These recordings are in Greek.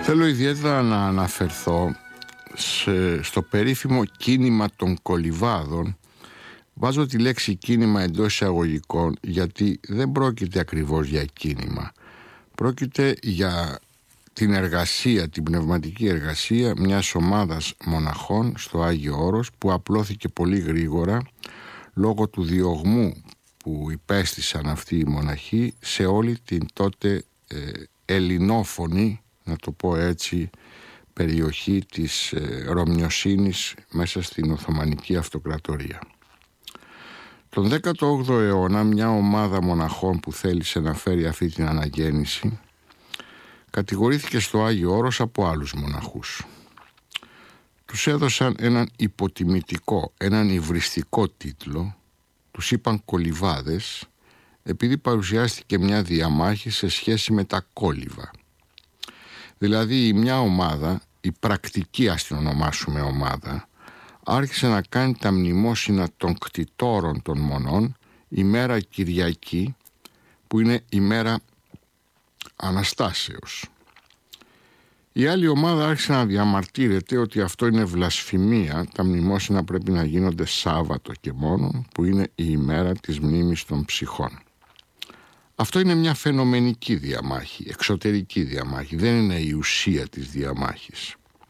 Θέλω ιδιαίτερα να αναφερθώ στο περίφημο κίνημα των κολιβάδων. Βάζω τη λέξη κίνημα εντός εισαγωγικών γιατί δεν πρόκειται ακριβώς για κίνημα. Πρόκειται για την εργασία, την πνευματική εργασία μιας ομάδας μοναχών στο Άγιο Όρος που απλώθηκε πολύ γρήγορα λόγω του διωγμού που υπέστησαν αυτοί οι μοναχοί σε όλη την τότε ελληνόφωνη, να το πω έτσι, περιοχή της Ρωμιοσύνης μέσα στην Οθωμανική Αυτοκρατορία. Τον 18ο αιώνα μια ομάδα μοναχών που θέλησε να φέρει αυτή την αναγέννηση κατηγορήθηκε στο Άγιο Όρος από άλλους μοναχούς. Τους έδωσαν έναν υποτιμητικό, έναν υβριστικό τίτλο, τους είπαν κολιβάδες, επειδή παρουσιάστηκε μια διαμάχη σε σχέση με τα κόλιβα. Δηλαδή μια ομάδα, η πρακτική ας την ονομάσουμε ομάδα, άρχισε να κάνει τα μνημόσυνα των κτητόρων των μονών ημέρα Κυριακή, που είναι ημέρα Αναστάσεως. Η άλλη ομάδα άρχισε να διαμαρτύρεται ότι αυτό είναι βλασφημία, τα μνημόσυνα πρέπει να γίνονται Σάββατο και μόνο, που είναι η ημέρα της μνήμης των ψυχών. Αυτό είναι μια φαινομενική διαμάχη, εξωτερική διαμάχη, δεν είναι η ουσία της διαμάχης.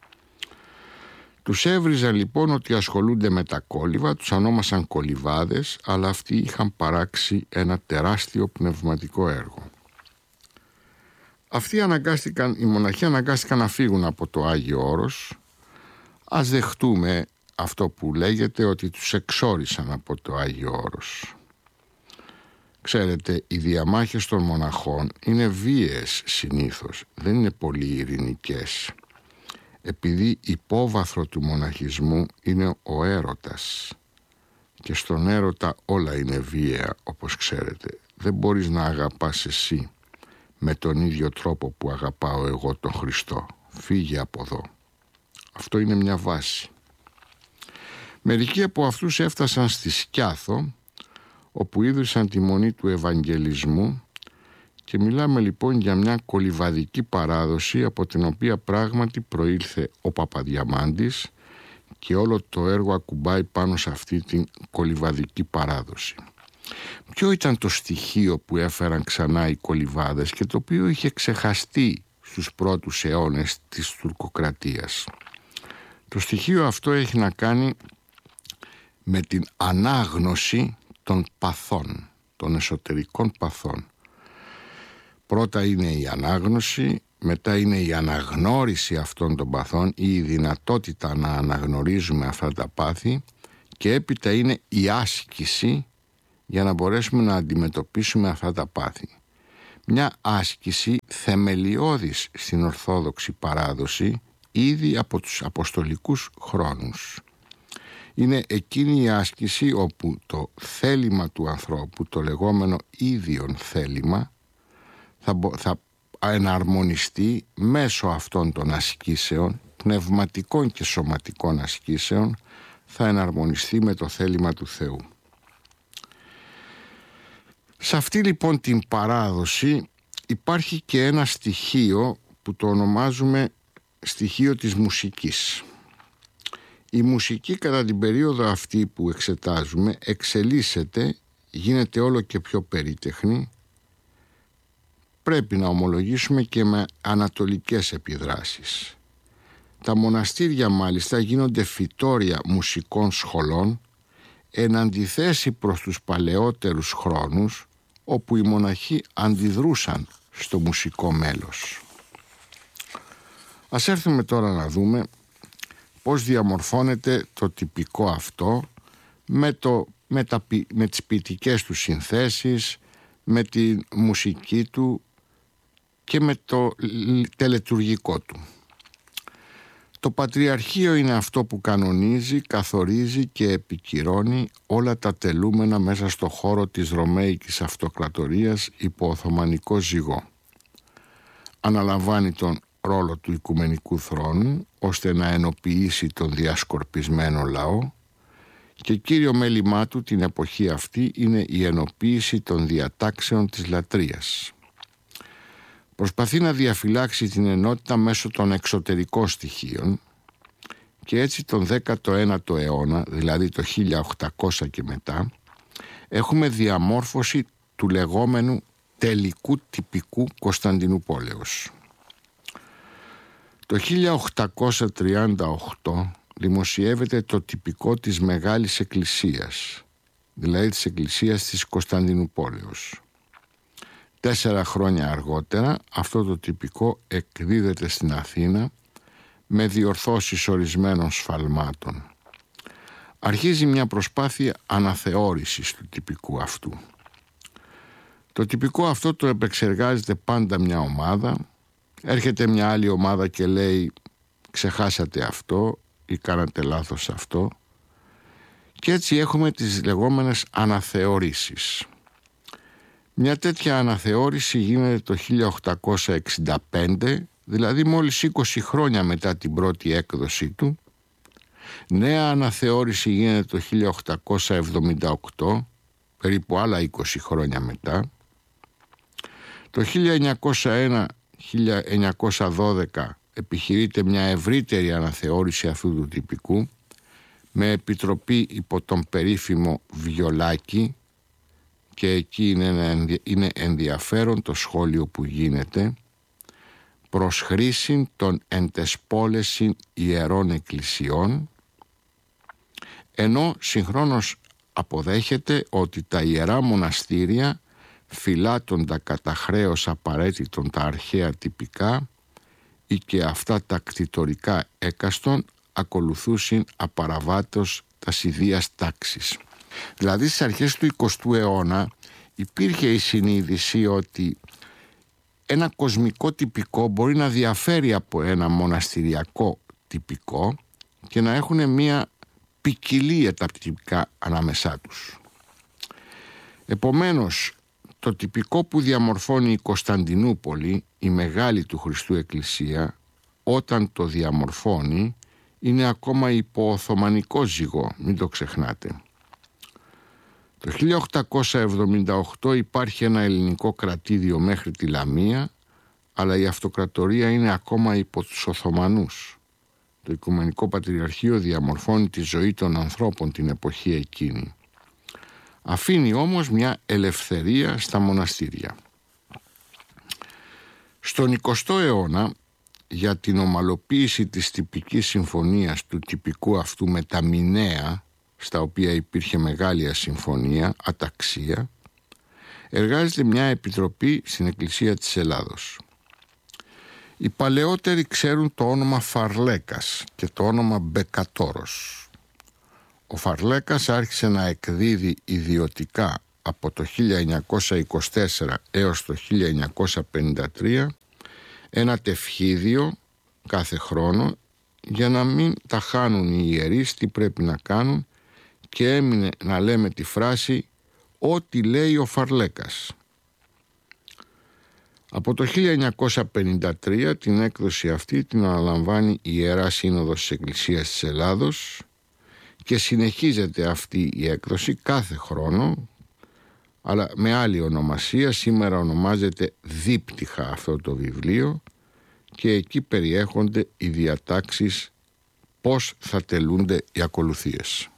Τους έβριζαν λοιπόν ότι ασχολούνται με τα κόλιβα, τους ονόμασαν κολιβάδες, αλλά αυτοί είχαν παράξει ένα τεράστιο πνευματικό έργο. Αυτοί οι μοναχοί αναγκάστηκαν να φύγουν από το Άγιο Όρος. Ας δεχτούμε αυτό που λέγεται ότι τους εξόρισαν από το Άγιο Όρος. Ξέρετε, οι διαμάχες των μοναχών είναι βίαιες συνήθως, δεν είναι πολύ ειρηνικές. Επειδή υπόβαθρο του μοναχισμού είναι ο έρωτας και στον έρωτα όλα είναι βίαια, όπως ξέρετε. Δεν μπορείς να αγαπάς εσύ με τον ίδιο τρόπο που αγαπάω εγώ τον Χριστό. Φύγε από εδώ. Αυτό είναι μια βάση. Μερικοί από αυτούς έφτασαν στη Σκιάθο, όπου ίδρυσαν τη μονή του Ευαγγελισμού, και μιλάμε λοιπόν για μια κολιβαδική παράδοση από την οποία πράγματι προήλθε ο Παπαδιαμάντης και όλο το έργο ακουμπάει πάνω σε αυτή την κολιβαδική παράδοση. Ποιο ήταν το στοιχείο που έφεραν ξανά οι κολιβάδες και το οποίο είχε ξεχαστεί στους πρώτους αιώνες της τουρκοκρατίας? Το στοιχείο αυτό έχει να κάνει με την ανάγνωση των παθών, των εσωτερικών παθών. Πρώτα είναι η ανάγνωση, μετά είναι η αναγνώριση αυτών των παθών ή η δυνατότητα να αναγνωρίζουμε αυτά τα πάθη, και έπειτα είναι η άσκηση για να μπορέσουμε να αντιμετωπίσουμε αυτά τα πάθη. Μια άσκηση θεμελιώδης στην Ορθόδοξη παράδοση ήδη από τους Αποστολικούς χρόνους. Είναι εκείνη η άσκηση όπου το θέλημα του ανθρώπου, το λεγόμενο ίδιον θέλημα, θα εναρμονιστεί μέσω αυτών των ασκήσεων, πνευματικών και σωματικών ασκήσεων, θα εναρμονιστεί με το θέλημα του Θεού. Σε αυτή λοιπόν την παράδοση υπάρχει και ένα στοιχείο που το ονομάζουμε στοιχείο της μουσικής. Η μουσική κατά την περίοδο αυτή που εξετάζουμε εξελίσσεται, γίνεται όλο και πιο περίτεχνη, πρέπει να ομολογήσουμε και με ανατολικές επιδράσεις. Τα μοναστήρια μάλιστα γίνονται φυτόρια μουσικών σχολών, εν αντιθέσει προς τους παλαιότερους χρόνους όπου οι μοναχοί αντιδρούσαν στο μουσικό μέλος. Ας έρθουμε τώρα να δούμε πώς διαμορφώνεται το τυπικό αυτό με τις ποιητικές του συνθέσεις, με τη μουσική του και με το τελετουργικό του. Το Πατριαρχείο είναι αυτό που κανονίζει, καθορίζει και επικυρώνει όλα τα τελούμενα μέσα στο χώρο της Ρωμαϊκής Αυτοκρατορίας υπό Οθωμανικό ζυγό. Αναλαμβάνει τον ρόλο του Οικουμενικού Θρόνου ώστε να ενοποιήσει τον διασκορπισμένο λαό και κύριο μέλημά του την εποχή αυτή είναι η ενοποίηση των διατάξεων της λατρείας. Προσπαθεί να διαφυλάξει την ενότητα μέσω των εξωτερικών στοιχείων και έτσι τον 19ο αιώνα, δηλαδή το 1800 και μετά, έχουμε διαμόρφωση του λεγόμενου τελικού τυπικού Κωνσταντινούπολεως. Το 1838 δημοσιεύεται το τυπικό της Μεγάλης Εκκλησίας, δηλαδή της Εκκλησίας της Κωνσταντινούπολεως. 4 χρόνια αργότερα αυτό το τυπικό εκδίδεται στην Αθήνα με διορθώσεις ορισμένων σφαλμάτων. Αρχίζει μια προσπάθεια αναθεώρησης του τυπικού αυτού. Το τυπικό αυτό το επεξεργάζεται πάντα μια ομάδα. Έρχεται μια άλλη ομάδα και λέει ξεχάσατε αυτό ή κάνατε λάθος αυτό. Και έτσι έχουμε τις λεγόμενες αναθεωρήσεις. Μια τέτοια αναθεώρηση γίνεται το 1865, δηλαδή μόλις 20 χρόνια μετά την πρώτη έκδοση του. Νέα αναθεώρηση γίνεται το 1878, περίπου άλλα 20 χρόνια μετά. Το 1901-1912 επιχειρείται μια ευρύτερη αναθεώρηση αυτού του τυπικού με επιτροπή υπό τον περίφημο Βιολάκη, και εκεί είναι ενδιαφέρον το σχόλιο που γίνεται, προς χρήση των εντεσπόλεσιν ιερών εκκλησιών, ενώ συγχρόνως αποδέχεται ότι τα ιερά μοναστήρια φυλάττοντα κατά χρέος απαραίτητον τα αρχαία τυπικά ή και αυτά τα κτητορικά έκαστον ακολουθούσιν απαραβάτως τας ιδίας τάξης. Δηλαδή στις αρχές του 20ου αιώνα υπήρχε η συνείδηση ότι ένα κοσμικό τυπικό μπορεί να διαφέρει από ένα μοναστηριακό τυπικό και να έχουν μια ποικιλία τα τυπικά ανάμεσά τους. Επομένως, το τυπικό που διαμορφώνει η Κωνσταντινούπολη, η μεγάλη του Χριστού Εκκλησία, όταν το διαμορφώνει, είναι ακόμα υπό Οθωμανικό ζυγό, μην το ξεχνάτε. Το 1878 υπάρχει ένα ελληνικό κρατήδιο μέχρι τη Λαμία, αλλά η αυτοκρατορία είναι ακόμα υπό τους Οθωμανούς. Το Οικουμενικό Πατριαρχείο διαμορφώνει τη ζωή των ανθρώπων την εποχή εκείνη. Αφήνει όμως μια ελευθερία στα μοναστήρια. Στον 20ο αιώνα, για την ομαλοποίηση της τυπικής συμφωνίας του τυπικού αυτού με τα μηνέα, στα οποία υπήρχε μεγάλη ασυμφωνία, αταξία, εργάζεται μια επιτροπή στην Εκκλησία της Ελλάδος. Οι παλαιότεροι ξέρουν το όνομα Φαρλέκας και το όνομα Μπεκατόρος. Ο Φαρλέκας άρχισε να εκδίδει ιδιωτικά από το 1924 έως το 1953 ένα τευχίδιο κάθε χρόνο για να μην τα χάνουν οι ιερείς τι πρέπει να κάνουν, και έμεινε να λέμε τη φράση «Ό,τι λέει ο Φαρλέκας». Από το 1953 την έκδοση αυτή την αναλαμβάνει η Ιερά Σύνοδος της Εκκλησίας της Ελλάδος και συνεχίζεται αυτή η έκδοση κάθε χρόνο, αλλά με άλλη ονομασία. Σήμερα ονομάζεται δίπτυχα αυτό το βιβλίο και εκεί περιέχονται οι διατάξεις πώς θα τελούνται οι ακολουθίες.